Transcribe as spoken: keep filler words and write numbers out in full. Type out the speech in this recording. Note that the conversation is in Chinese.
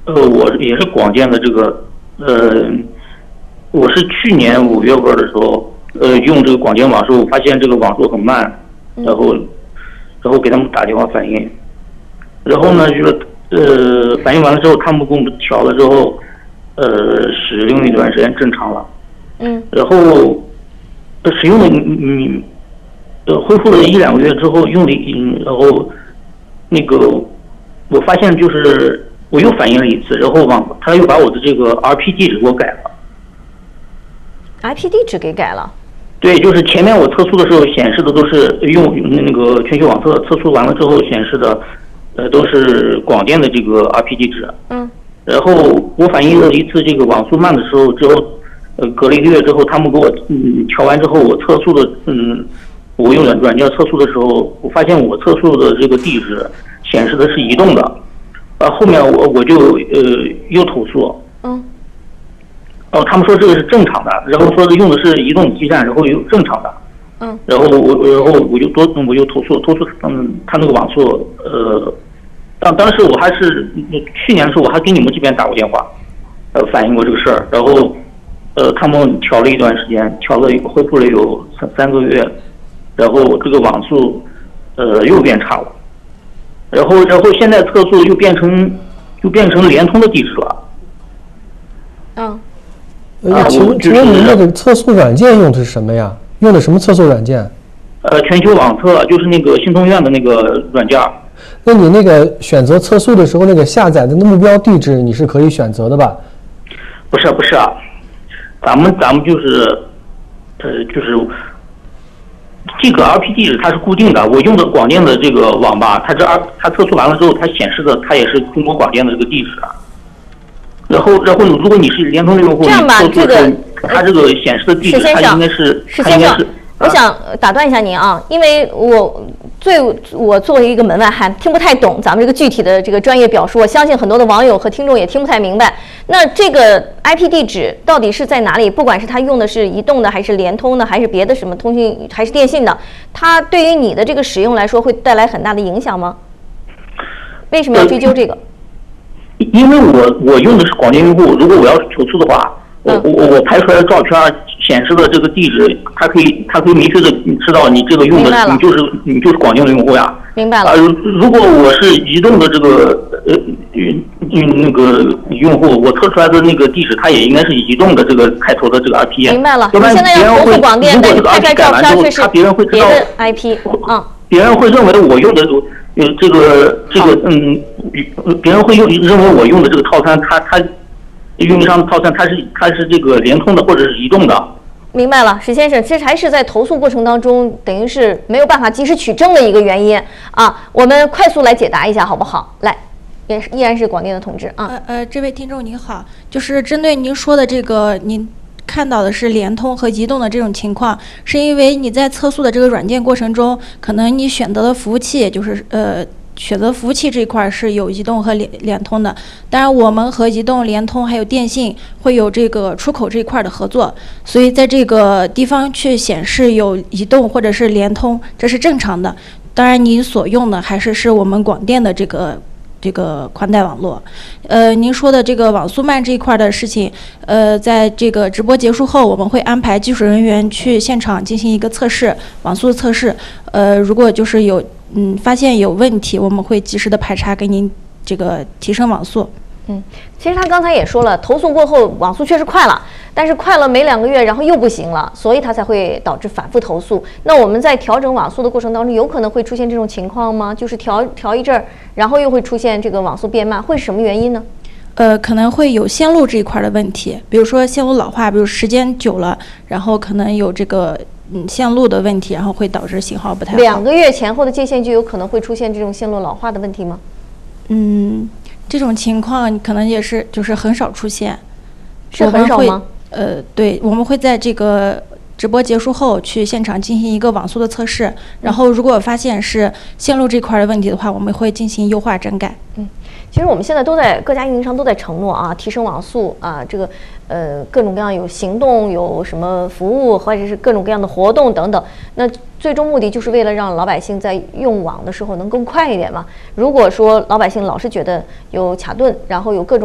呃，我也是广电的这个，呃，我是去年五月份的时候，呃，用这个广电网速，发现这个网速很慢，然后，然后给他们打电话反映，然后呢，就是呃，反映完了之后，他们给我们调了之后，呃，使用一段时间正常了， 嗯， 然后，使用了你，呃，恢复了一两个月之后，用了一，然后，那个，我发现就是。我又反映了一次，然后往他又把我的这个 R P 地址给我改了。 I P 地址给改了？ 对，就是前面我测速的时候显示的都是用那个全球网测测速完了之后显示的，呃，都是广电的这个 R P 地址。 嗯。 然后我反映了一次这个网速慢的时候之后，呃，隔了一个月之后，他们给我嗯调完之后，我测速的嗯，我用软软件测速的时候，我发现我测速的这个地址显示的是移动的。呃，后面我我就呃又投诉， 嗯， 哦，他们说这个是正常的，然后说用的是移动基站，然后又正常的， 嗯， 然后我然后我就多我就投诉投诉，嗯，他那个网速，呃，当当时我还是去年的时候我还给你们这边打过电话，呃，反映过这个事儿，然后呃他们调了一段时间，调了恢复了有三三个月，然后这个网速呃又变差了。然后，然后现在测速又变成，又变成联通的地址了。 嗯。 呃，请问，请问您那个测速软件用的是什么呀？用的什么测速软件？ 呃，全球网测，就是那个新通院的那个软件。 那你那个选择测速的时候，那个下载的目标地址你是可以选择的吧？ 不是，不是啊，咱们咱们就是，呃，就是。这个 R P 地址它是固定的，我用的广电的这个网吧，它这二它测速完了之后，它显示的它也是中国广电的这个地址。然后，然后如果你是联通的用户， 这样吧，这个它这个显示的地址，它应该是，它应该是。 我想打断一下您啊，因为我最我作为一个门外汉，听不太懂咱们这个具体的这个专业表述，我相信很多的网友和听众也听不太明白。那这个 I P 地址到底是在哪里？不管是他用的是移动的，还是联通的，还是别的什么通讯，还是电信的，它对于你的这个使用来说会带来很大的影响吗？为什么要追究这个？ 因为我我用的是广电用户，如果我要投诉的话。我我我拍出来的照片显示的这个地址，它可以它可以明确的知道你这个用的你就是你就是广电的用户呀。 明白了。 啊，如果我是移动的这个呃嗯那个用户，我测出来的那个地址，它也应该是移动的这个开头的这个 R P。 明白了。 要不然现在要投诉广电，但是拍出来照片却是他别人会知道 I P。嗯。 别人会认为我用的呃这个这个嗯，别人会用认为我用的这个套餐，它它。运营商的套餐，它是它是这个联通的或者是移动的。 明白了，石先生，这还是在投诉过程当中，等于是没有办法及时取证的一个原因啊。我们快速来解答一下，好不好？来，也是依然是广电的同志啊。 呃呃，这位听众您好，就是针对您说的这个，您看到的是联通和移动的这种情况，是因为你在测速的这个软件过程中，可能你选择的服务器就是呃。选择服务器这一块是有移动和联联通的，当然我们和移动、联通还有电信会有这个出口这一块的合作，所以在这个地方去显示有移动或者是联通，这是正常的。当然，您所用的还是是我们广电的这个这个宽带网络。呃，您说的这个网速慢这一块的事情，呃，在这个直播结束后，我们会安排技术人员去现场进行一个测试，网速测试。呃，如果就是有嗯发现有问题，我们会及时的排查，给您这个提升网速。 嗯，其实他刚才也说了，投诉过后网速确实快了，但是快了没两个月，然后又不行了，所以他才会导致反复投诉。那我们在调整网速的过程当中，有可能会出现这种情况吗？就是调调一阵儿，然后又会出现这个网速变慢，会是什么原因呢？ 呃，可能会有线路这一块的问题，比如说线路老化，比如时间久了，然后可能有这个嗯线路的问题，然后会导致信号不太好。 两个月前后的界限就有可能会出现这种线路老化的问题吗？ 嗯。这种情况可能也是，就是很少出现， 是很少吗？ 呃，对，我们会在这个直播结束后去现场进行一个网速的测试，然后如果发现是线路这块的问题的话，我们会进行优化整改。 嗯，其实我们现在都在各家运营商都在承诺啊，提升网速啊，这个呃各种各样有行动，有什么服务，或者是各种各样的活动等等。那最终目的就是为了让老百姓在用网的时候能更快一点嘛。如果说老百姓老是觉得有卡顿，然后有各种